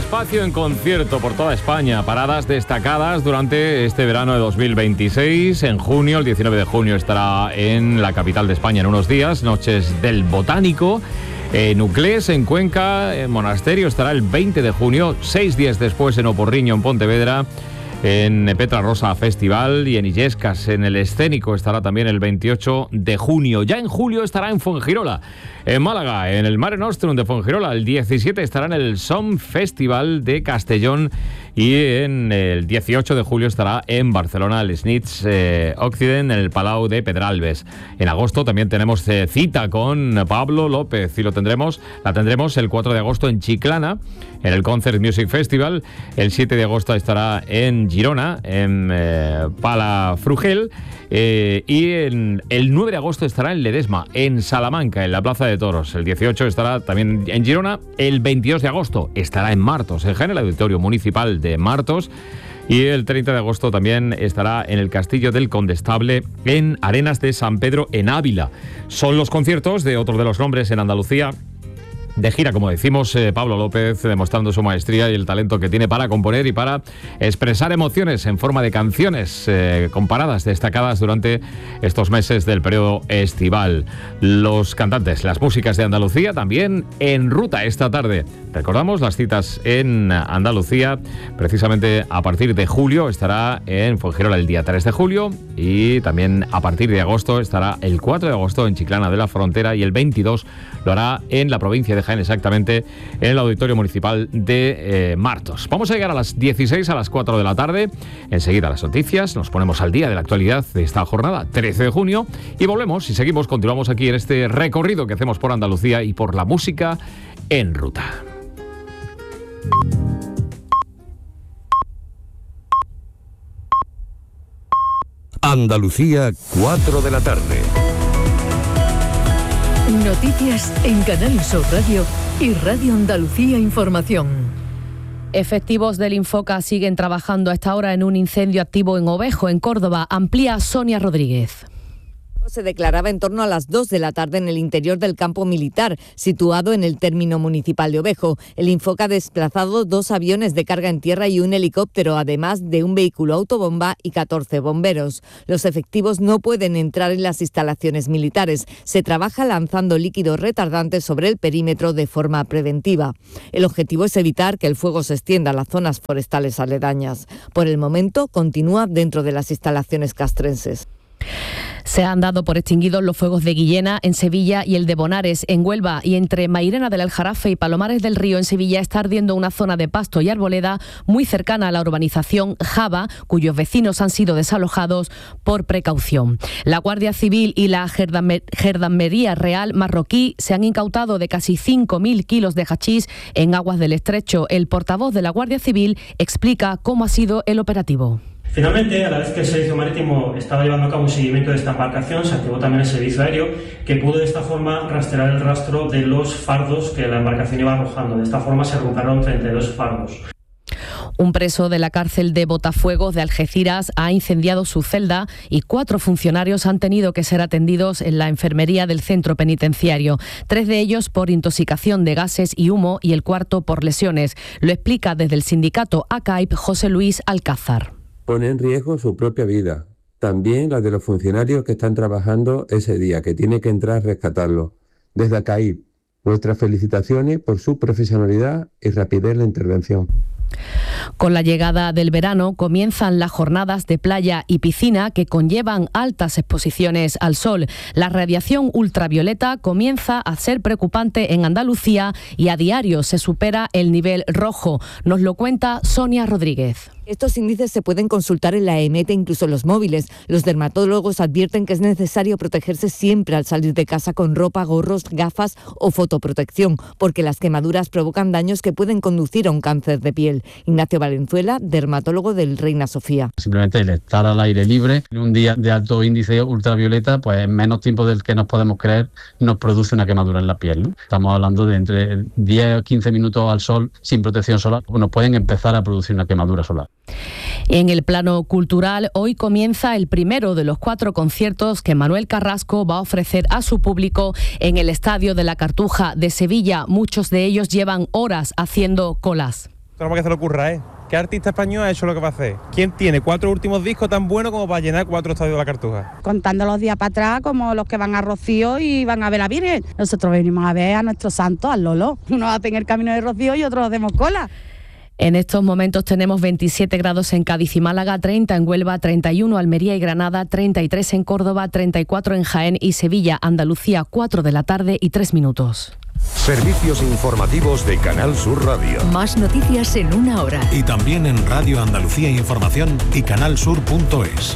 espacio en concierto por toda España. Paradas destacadas durante este verano de 2026. En junio, el 19 de junio, estará en la capital de España en unos días. Noches del Botánico. En Uclés, en Cuenca, en Monasterio, estará el 20 de junio. 6 días después en Oporriño, en Pontevedra. En Petra Rosa Festival y en Illescas, en el Escénico, estará también el 28 de junio. Ya en julio estará en Fuengirola, en Málaga, en el Mare Nostrum de Fuengirola. El 17 estará en el Som Festival de Castellón y en el 18 de julio estará en Barcelona, el Snitz Occident, en el Palau de Pedralbes. En agosto también tenemos cita con Pablo López y la tendremos el 4 de agosto en Chiclana, en el Concert Music Festival. El 7 de agosto estará en Girona, en Palafrugell, y el 9 de agosto estará en Ledesma, en Salamanca, en la Plaza de Toros. El 18 estará también en Girona. El 22 de agosto estará en Martos, en el Auditorio Municipal de Martos. Y el 30 de agosto también estará en el Castillo del Condestable, en Arenas de San Pedro, en Ávila. Son los conciertos de otros de los nombres en Andalucía de gira, como decimos, Pablo López, demostrando su maestría y el talento que tiene para componer y para expresar emociones en forma de canciones con paradas destacadas durante estos meses del periodo estival. Los cantantes, las músicas de Andalucía también en ruta esta tarde. Recordamos las citas en Andalucía, precisamente a partir de julio estará en Fuengirola el día 3 de julio y también a partir de agosto estará el 4 de agosto en Chiclana de la Frontera y el 22 lo hará en la provincia de Jaén, exactamente en el Auditorio Municipal de Martos. Vamos a llegar a las 16, a las 4 de la tarde. Enseguida las noticias, nos ponemos al día de la actualidad de esta jornada, 13 de junio, y volvemos y continuamos aquí en este recorrido que hacemos por Andalucía y por la música en ruta. Andalucía, 4 de la tarde. Noticias en Canal Sur Radio y Radio Andalucía Información. Efectivos del Infoca siguen trabajando a esta hora en un incendio activo en Ovejo, en Córdoba. Amplía Sonia Rodríguez. Se declaraba en torno a las 2 de la tarde en el interior del campo militar, situado en el término municipal de Ovejo. El Infoca ha desplazado 2 aviones de carga en tierra y un helicóptero, además de un vehículo autobomba y 14 bomberos. Los efectivos no pueden entrar en las instalaciones militares. Se trabaja lanzando líquidos retardantes sobre el perímetro de forma preventiva. El objetivo es evitar que el fuego se extienda a las zonas forestales aledañas. Por el momento, continúa dentro de las instalaciones castrenses. Se han dado por extinguidos los fuegos de Guillena en Sevilla y el de Bonares en Huelva, y entre Mairena del Aljarafe y Palomares del Río en Sevilla está ardiendo una zona de pasto y arboleda muy cercana a la urbanización Java, cuyos vecinos han sido desalojados por precaución. La Guardia Civil y la Gendarmería Real marroquí se han incautado de casi 5.000 kilos de hachís en aguas del Estrecho. El portavoz de la Guardia Civil explica cómo ha sido el operativo. Finalmente, a la vez que el Servicio Marítimo estaba llevando a cabo un seguimiento de esta embarcación, se activó también el Servicio Aéreo, que pudo de esta forma rastrear el rastro de los fardos que la embarcación iba arrojando. De esta forma se recuperaron 32 fardos. Un preso de la cárcel de Botafuegos de Algeciras ha incendiado su celda y 4 funcionarios han tenido que ser atendidos en la enfermería del centro penitenciario. 3 de ellos por intoxicación de gases y humo y el 4 por lesiones. Lo explica desde el sindicato ACAIP José Luis Alcázar. Pone en riesgo su propia vida, también la de los funcionarios que están trabajando ese día, que tiene que entrar a rescatarlo. Desde ACAIP, nuestras felicitaciones por su profesionalidad y rapidez en la intervención. Con la llegada del verano comienzan las jornadas de playa y piscina que conllevan altas exposiciones al sol. La radiación ultravioleta comienza a ser preocupante en Andalucía y a diario se supera el nivel rojo. Nos lo cuenta Sonia Rodríguez. Estos índices se pueden consultar en la EMET e incluso en los móviles. Los dermatólogos advierten que es necesario protegerse siempre al salir de casa con ropa, gorros, gafas o fotoprotección, porque las quemaduras provocan daños que pueden conducir a un cáncer de piel. Ignacio Valenzuela, dermatólogo del Reina Sofía. Simplemente el estar al aire libre en un día de alto índice ultravioleta, pues en menos tiempo del que nos podemos creer, nos produce una quemadura en la piel, ¿no? Estamos hablando de entre 10 o 15 minutos al sol sin protección solar, nos pueden empezar a producir una quemadura solar. En el plano cultural, hoy comienza el primero de los 4 conciertos que Manuel Carrasco va a ofrecer a su público en el Estadio de la Cartuja de Sevilla. Muchos de ellos llevan horas haciendo colas. Tenemos que se le ocurra, ¿qué artista español ha hecho lo que va a hacer? ¿Quién tiene 4 últimos discos tan buenos como para llenar 4 estadios de la Cartuja? Contando los días para atrás como los que van a Rocío y van a ver a la Virgen. Nosotros venimos a ver a nuestro santo, al Lolo. Unos hacen el camino de Rocío y otros hacemos cola. En estos momentos tenemos 27 grados en Cádiz y Málaga, 30 en Huelva, 31 Almería y Granada, 33 en Córdoba, 34 en Jaén y Sevilla, Andalucía, 4 de la tarde y 3 minutos. Servicios informativos de Canal Sur Radio. Más noticias en una hora. Y también en Radio Andalucía Información y canalsur.es.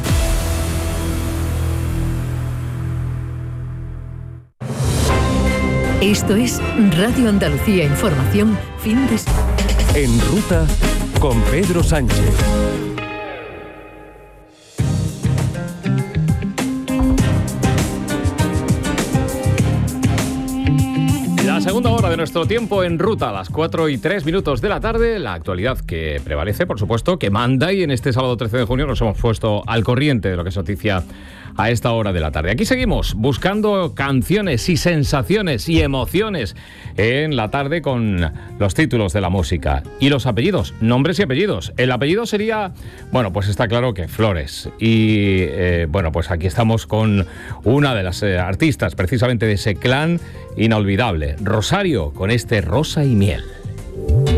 Esto es Radio Andalucía Información, fin de semana. En ruta con Pedro Sánchez. La segunda hora de nuestro tiempo en ruta, a las 4 y 3 minutos de la tarde, la actualidad que prevalece, por supuesto, que manda, y en este sábado 13 de junio nos hemos puesto al corriente de lo que es noticia a esta hora de la tarde. Aquí seguimos buscando canciones y sensaciones y emociones en la tarde con los títulos de la música y los apellidos, nombres y apellidos. El apellido sería, bueno, pues está claro que Flores. Y bueno, pues aquí estamos con una de las artistas precisamente de ese clan inolvidable, Rosario, con este Rosa y Miel.